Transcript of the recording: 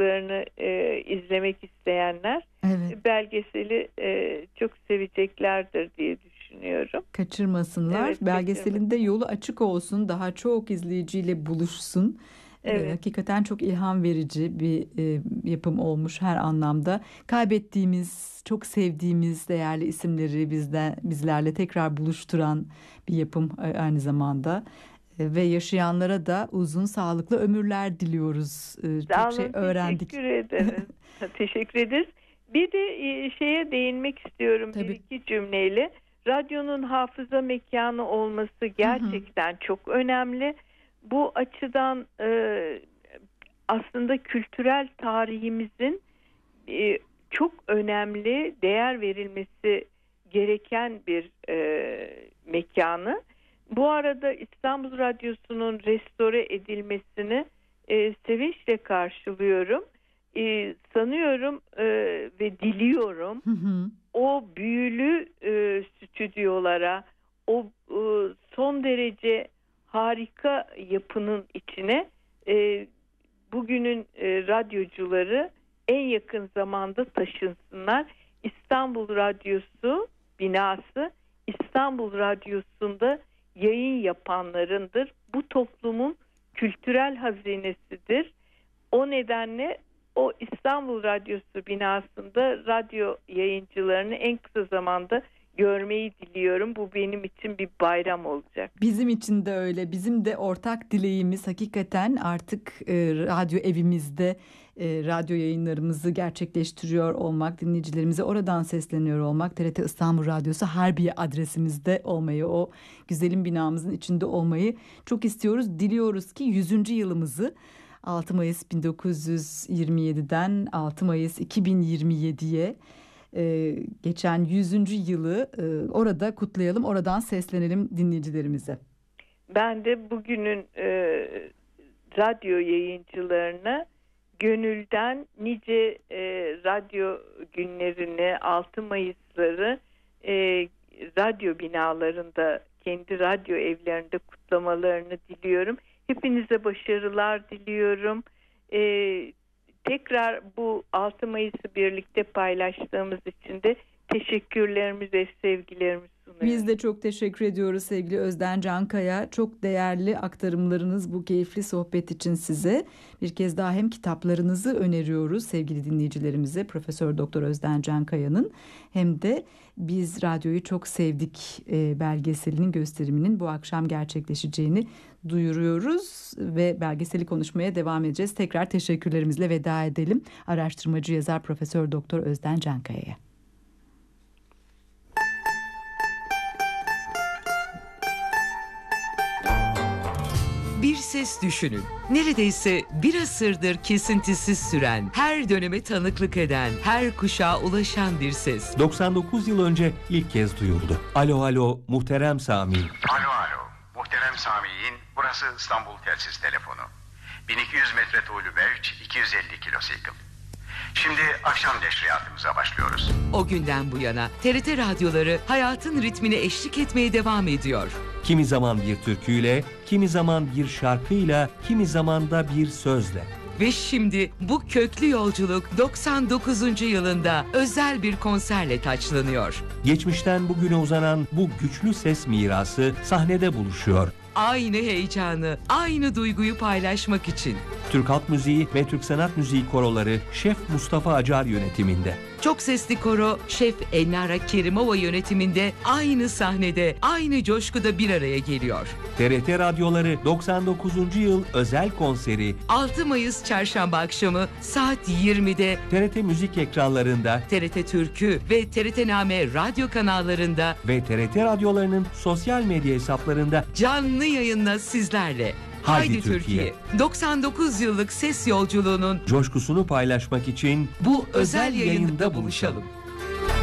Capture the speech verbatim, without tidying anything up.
yaptıklarını e, izlemek isteyenler Evet. belgeseli e, çok seveceklerdir diye düşünüyorum. Kaçırmasınlar. Evet, Belgeselinde yolu açık olsun, daha çok izleyiciyle buluşsun. Ee, Evet. hakikaten çok ilham verici bir e, yapım olmuş her anlamda. Kaybettiğimiz, çok sevdiğimiz değerli isimleri bizden bizlerle tekrar buluşturan bir yapım e, aynı zamanda. E, ve yaşayanlara da uzun sağlıklı ömürler diliyoruz. E, çok Sağ şey olun, öğrendik. teşekkür ederiz. Teşekkür ederiz. Bir de e, şeye değinmek istiyorum bir Tabii. iki cümleyle. Radyonun hafıza mekanı olması gerçekten çok önemli. Bu açıdan e, aslında kültürel tarihimizin e, çok önemli, değer verilmesi gereken bir e, mekanı. Bu arada İstanbul Radyosu'nun restore edilmesini e, sevinçle karşılıyorum. E, sanıyorum e, ve diliyorum Hı hı. o büyülü e, stüdyolara, o e, son derece harika yapının içine e, bugünün e, radyocuları en yakın zamanda taşınsınlar. İstanbul Radyosu binası İstanbul Radyosu'nda yayın yapanlarındır. Bu toplumun kültürel hazinesidir. O nedenle o İstanbul Radyosu binasında radyo yayıncılarını en kısa zamanda görmeyi diliyorum. Bu benim için bir bayram olacak. Bizim için de öyle. Bizim de ortak dileğimiz hakikaten artık e, radyo evimizde e, radyo yayınlarımızı gerçekleştiriyor olmak, dinleyicilerimize oradan sesleniyor olmak, T R T İstanbul Radyosu Harbiye adresimizde olmayı, o güzelim binamızın içinde olmayı çok istiyoruz. Diliyoruz ki yüzüncü yılımızı altı Mayıs bin dokuz yüz yirmi yediden altı Mayıs iki bin yirmi yediye Ee, geçen yüzüncü yılı e, orada kutlayalım, oradan seslenelim dinleyicilerimize. Ben de bugünün e, radyo yayıncılarına gönülden nice e, radyo günlerini, altı Mayıs'ları e, radyo binalarında, kendi radyo evlerinde kutlamalarını diliyorum. Hepinize başarılar diliyorum. E, tekrar bu altı Mayıs'ı birlikte paylaştığımız için de teşekkürlerimizi ve sevgilerimizi sunuyorum. Biz de çok teşekkür ediyoruz sevgili Özden Cankaya. Çok değerli aktarımlarınız, bu keyifli sohbet için size. Bir kez daha hem kitaplarınızı öneriyoruz sevgili dinleyicilerimize, Profesör Doktor Özden Cankaya'nın, hem de Biz Radyoyu Çok Sevdik e, belgeselinin gösteriminin bu akşam gerçekleşeceğini duyuruyoruz ve belgeseli konuşmaya devam edeceğiz. Tekrar teşekkürlerimizle veda edelim araştırmacı yazar Profesör Doktor Özden Cankaya'ya. Bir ses düşünün. Neredeyse bir asırdır kesintisiz süren, her döneme tanıklık eden, her kuşağa ulaşan bir ses. doksan dokuz yıl önce ilk kez duyuldu. Alo alo muhterem Sami. Alo alo muhterem Sami'nin, burası İstanbul Telsiz Telefonu. bin iki yüz metre tuğlu Mevç, iki yüz elli kilosikl. Şimdi akşam neşriyatımıza başlıyoruz. O günden bu yana T R T radyoları hayatın ritmine eşlik etmeye devam ediyor. Kimi zaman bir türküyle, kimi zaman bir şarkıyla, kimi zaman da bir sözle. Ve şimdi bu köklü yolculuk doksan dokuzuncu yılında özel bir konserle taçlanıyor. Geçmişten bugüne uzanan bu güçlü ses mirası sahnede buluşuyor. Aynı heyecanı, aynı duyguyu paylaşmak için. Türk Halk Müziği ve Türk Sanat Müziği koroları Şef Mustafa Acar yönetiminde. Çok sesli koro Şef Elnara Kerimova yönetiminde aynı sahnede, aynı coşkuda bir araya geliyor. T R T radyoları doksan dokuzuncu yıl özel konseri altı Mayıs çarşamba akşamı saat yirmide T R T müzik ekranlarında, T R T Türkü ve T R T Name radyo kanallarında ve T R T radyolarının sosyal medya hesaplarında canlı yayınla sizlerle. Haydi, Haydi Türkiye. Türkiye. doksan dokuz yıllık ses yolculuğunun coşkusunu paylaşmak için bu özel yayında buluşalım.